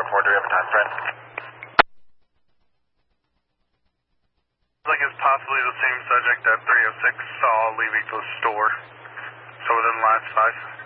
4, do we have a time frame? Like it's possibly the same subject that 306 saw leaving the store. So within the last 5.